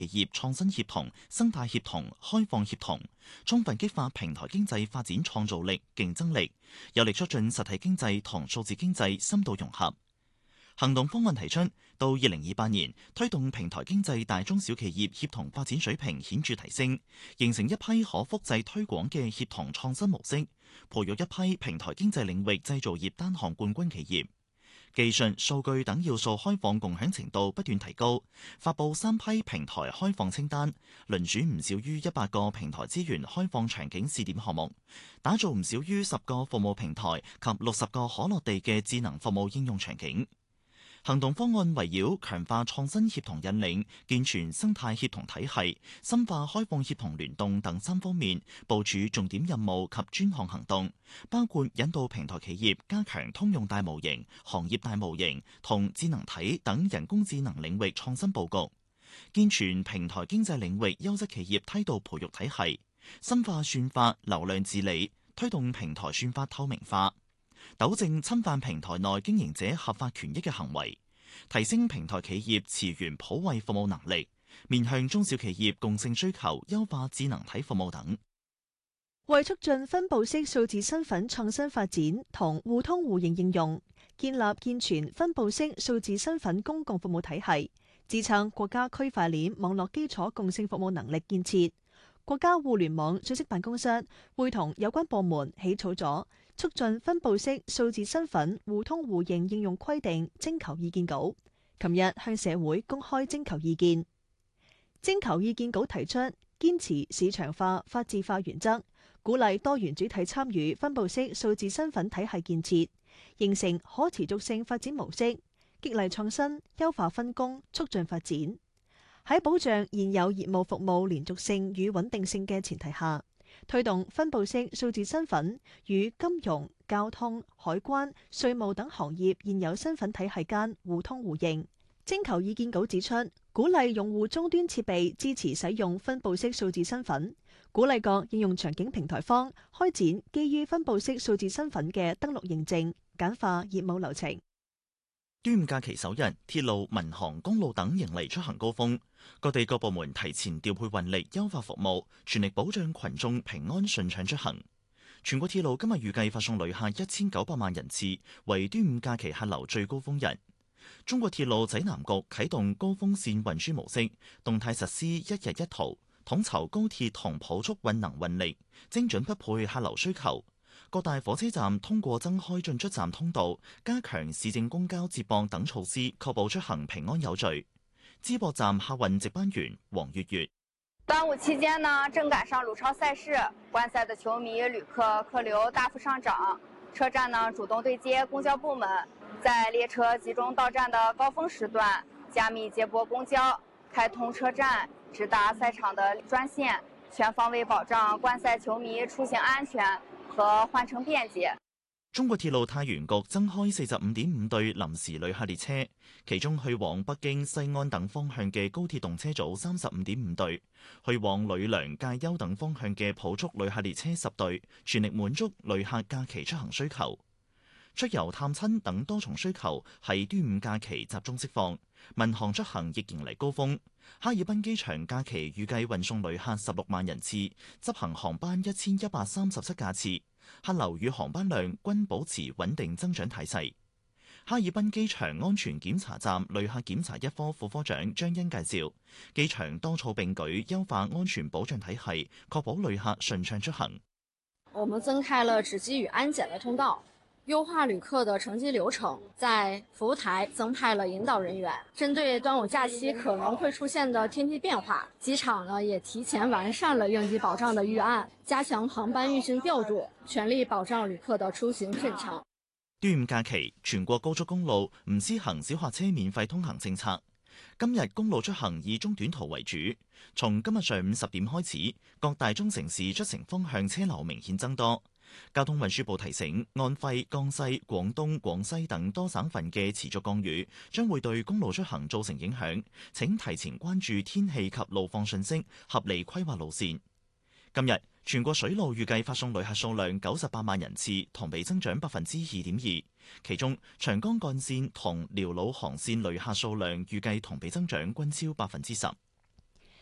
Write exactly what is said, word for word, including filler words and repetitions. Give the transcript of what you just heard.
企業創新協同、生態協同、開放協同，充分激發平台經濟發展創造力、競爭力，有力促進實體經濟同數字經濟深度融合。行動方案提出，到二零二八年推動平台經濟大中小企業協同發展水平顯著提升，形成一批可複製推廣嘅協同創新模式，培育一批平台經濟領域製造業單項冠軍企業。技術、數據等要素開放共享程度不斷提高，發布三批平台開放清單，輪選唔少於一百個平台資源開放場景試點項目，打造唔少於十個服務平台及六十個可落地嘅智能服務應用場景。行動方案圍繞強化創新協同引領、健全生態協同體系、深化開放協同聯動等三方面部署重點任務及專項行動，包括引導平台企業加強通用大模型、行業大模型同智能體等人工智能領域創新佈局，健全平台經濟領域優質企業梯度培育體系，深化算法流量治理，推動平台算法透明化，糾正侵犯平台內經營者合法權益嘅行為，提升平台企業詞源普惠服務能力，面向中小企業共性需求，優化智能體服務等。 為促進分布式數字身份創新發展同互通互認應用，建立健全分布式數字身份公共服務體系，支撐國家區塊鏈網絡基礎共性服務能力建設，國家互聯網信息辦公室會同有關部門起草咗促進分布式數字身份互通互認應用規定徵求意見稿，琴日向社會公開徵求意見。徵求意見稿提出，堅持市場化、法治化原則，鼓勵多元主體參與分布式數字身份體系建設，形成可持續性發展模式，激勵創新，優化分工，促進發展。喺保障現有業務服務連續性與穩定性嘅前提下，推動分布式數字身份與金融、交通、海關、稅務等行業現有身份體系間互通互認。徵求意見稿指出，鼓勵用戶終端設備支持使用分布式數字身份，鼓勵各應用場景平台方開展基於分布式數字身份嘅登錄認證，簡化業務流程。 端午假期首日，鐵路、民航、公路等迎嚟出行高峰，各地各部門提前調配運力，優化服務，全力保障群眾平安順暢出行。全國鐵路今日預計發送旅客一千九百萬人次，為端午假期客流最高峰日。中國鐵路濟南局啟動高峰線運輸模式，動態實施一日一圖，統籌高鐵同普速運能運力，精準匹配客流需求。各大火車站通過增開進出站通道，加強市政公交接駁等措施，確保出行平安有序。淄博站客運值班員黃月月： 端午期間呢，正趕上魯超賽事，觀賽的球迷、旅客客流大幅上漲，車站呢主動對接公交部門，在列車集中到站的高峰時段，加密接駁公交，開通車站直達賽場的專線，全方位保障觀賽球迷出行安全和換乘便捷。 中國鐵路太原局增開四十五點五對臨時旅客列車，其中去往北京、西安等方向嘅高鐵動車組三十五點五對，去往呂梁、介休等方向嘅普速旅客列車十對，全力滿足旅客假期出行需求。出遊探親等多重需求喺端午假期集中釋放，民航出行亦迎嚟高峰。哈爾濱機場假期預計運送旅客十六萬人次，執行航班一千一百三十七架次，客流與航班量均保持穩定增長態勢。哈爾濱機場安全檢查站旅客檢查一科副科長張欣介紹，機場多措並舉，優化安全保障體系，確保旅客順暢出行。 我們增開了值機與安檢的通道，優化旅客的乘機流程，在服務台增派了引導人員，針對端午假期可能會出現的天氣變化，機場呢也提前完善了應急保障的預案，加強航班運行調度，全力保障旅客的出行順暢。 端午假期，全國高速公路唔施行小客車免費通行政策。今日公路出行以中短途為主，從今日上午十點開始，各大中城市出城方向車流明顯增多。交通運輸部提醒，安徽、江西、廣東、廣西等多省份嘅持續降雨將會對公路出行造成影響，請提前關注天氣及路況信息，合理規劃路線。今日全國水路預計發送旅客數量九十八萬人次，同比增長百分之二點二。其中長江幹線同遼魯航線旅客數量預計同比增長均超百分之十。